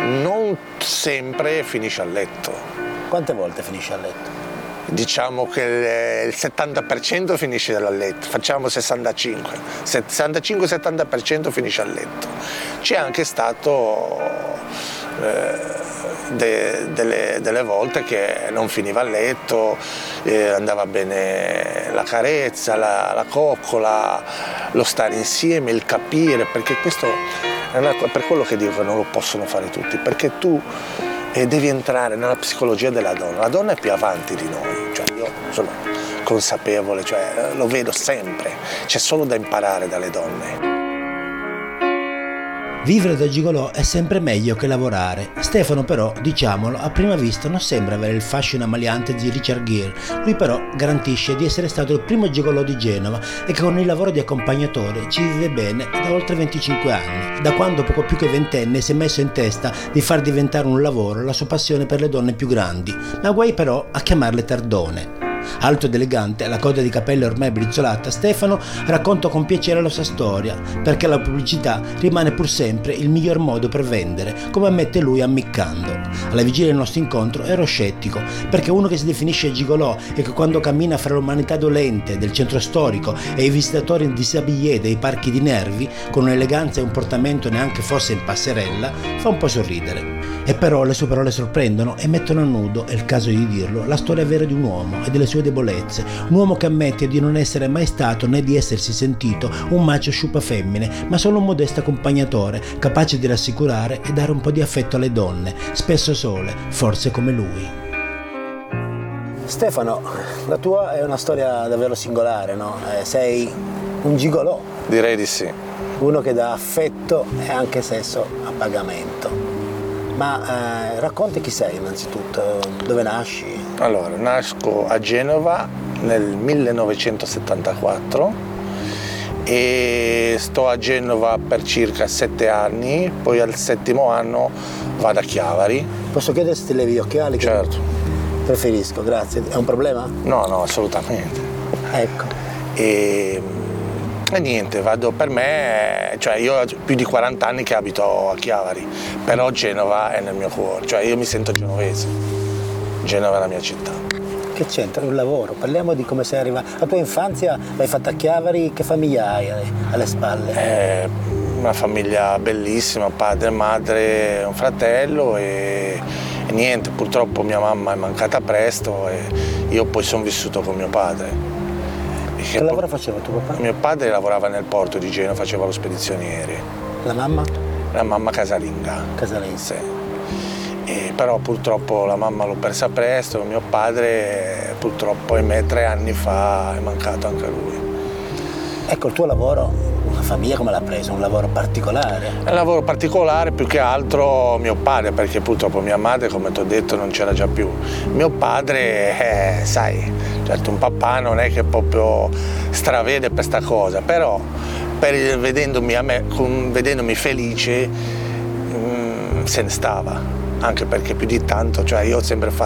non sempre finisce a letto. Quante volte finisce a letto? Diciamo che il 70% finisce a letto, facciamo 65-70% finisce a letto. C'è anche stato delle volte che non finiva a letto, andava bene la carezza, la coccola, lo stare insieme, il capire, perché questo è per quello che dico che non lo possono fare tutti, perché tu devi entrare nella psicologia della donna. La donna è più avanti di noi, cioè io sono consapevole, cioè lo vedo sempre, c'è solo da imparare dalle donne. Vivere da gigolò è sempre meglio che lavorare. Stefano però, diciamolo, a prima vista non sembra avere il fascino amaliante di Richard Gere. Lui però garantisce di essere stato il primo gigolò di Genova e che con il lavoro di accompagnatore ci vive bene da oltre 25 anni. Da quando poco più che ventenne si è messo in testa di far diventare un lavoro la sua passione per le donne più grandi, ma guai però a chiamarle tardone. Alto ed elegante, la coda di capelli ormai brizzolata, Stefano racconta con piacere la sua storia, perché la pubblicità rimane pur sempre il miglior modo per vendere, come ammette lui ammiccando. Alla vigilia del nostro incontro ero scettico, perché uno che si definisce gigolò e che quando cammina fra l'umanità dolente del centro storico e i visitatori in disabillé dei parchi di Nervi, con un'eleganza e un portamento neanche fosse in passerella, fa un po' sorridere. E però le sue parole sorprendono e mettono a nudo, è il caso di dirlo, la storia vera di un uomo e delle sue debolezze, un uomo che ammette di non essere mai stato né di essersi sentito un macio sciupa femmine, ma solo un modesto accompagnatore, capace di rassicurare e dare un po' di affetto alle donne, spesso sole, forse come lui. Stefano, la tua è una storia davvero singolare, no? Sei un gigolò. Direi di sì. Uno che dà affetto e anche sesso a pagamento. Ma racconta chi sei innanzitutto, dove nasci? Allora, nasco a Genova nel 1974 e sto a Genova per circa 7 anni, poi al 7° anno vado a Chiavari. Posso chiedere se ti levi gli occhiali? Certo. Preferisco, grazie. È un problema? No, assolutamente. Ecco. E niente, vado per me, cioè io ho più di 40 anni che abito a Chiavari, però Genova è nel mio cuore, cioè io mi sento genovese, Genova è la mia città. Che c'entra il lavoro? Parliamo di come sei arrivato. La tua infanzia l'hai fatta a Chiavari, che famiglia hai alle spalle? Una famiglia bellissima, padre, madre, un fratello e niente, purtroppo mia mamma è mancata presto e io poi sono vissuto con mio padre. Che lavoro faceva tuo papà? Mio padre lavorava nel porto di Genova, faceva lo spedizioniere. La mamma? La mamma casalinga. Casalinga. Sì. Però purtroppo la mamma l'ho persa presto, mio padre purtroppo 3 anni fa è mancato anche lui. Ecco, il tuo lavoro, una famiglia come l'ha preso? Un lavoro particolare? È un lavoro particolare più che altro mio padre, perché purtroppo mia madre, come ti ho detto, non c'era già più. Mio padre, sai, certo un papà non è che proprio stravede per sta cosa, però vedendomi felice se ne stava, anche perché più di tanto, cioè io ho sempre fatto